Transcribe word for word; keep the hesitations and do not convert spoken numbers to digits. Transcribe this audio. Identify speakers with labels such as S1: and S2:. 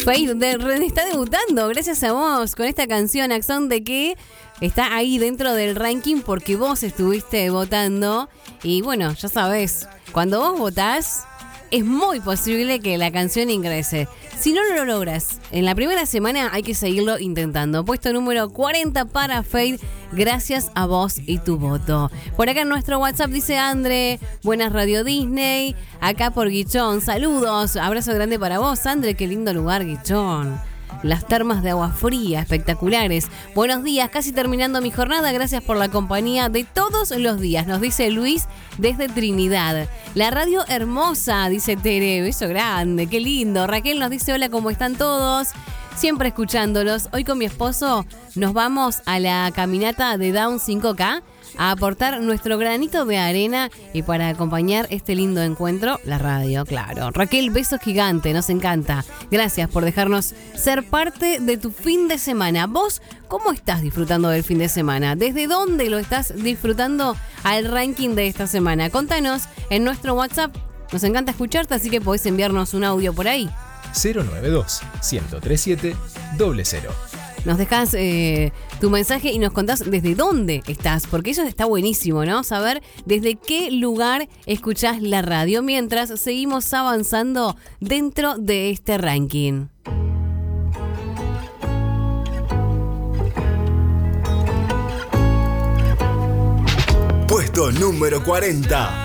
S1: Faith de, está debutando, gracias a vos, con esta canción, Axón, de que está ahí dentro del ranking porque vos estuviste votando. Y bueno, ya sabés, cuando vos votás, es muy posible que la canción ingrese. Si no lo logras en la primera semana, hay que seguirlo intentando. Puesto número cuarenta para Faith, gracias a vos y tu voto. Por acá en nuestro WhatsApp dice Andre, buenas Radio Disney. Acá por Guichón, saludos, abrazo grande para vos, Andre, qué lindo lugar, Guichón. Las termas de agua fría, espectaculares. Buenos días, casi terminando mi jornada. Gracias por la compañía de todos los días, nos dice Luis desde Trinidad. La radio hermosa, dice Tere. Beso grande, qué lindo. Raquel nos dice hola, ¿cómo están todos? Siempre escuchándolos. Hoy con mi esposo nos vamos a la caminata de Down cinco K a aportar nuestro granito de arena y para acompañar este lindo encuentro, la radio, claro. Raquel, beso gigante, nos encanta. Gracias por dejarnos ser parte de tu fin de semana. ¿Vos cómo estás disfrutando del fin de semana? ¿Desde dónde lo estás disfrutando al ranking de esta semana? Contanos en nuestro WhatsApp. Nos encanta escucharte, así que podés enviarnos un audio por ahí.
S2: cero nueve dos, uno tres siete, cero cero.
S1: Nos dejás eh, tu mensaje y nos contás desde dónde estás, porque eso está buenísimo, ¿no? Saber desde qué lugar escuchás la radio mientras seguimos avanzando dentro de este ranking.
S3: Puesto número cuarenta.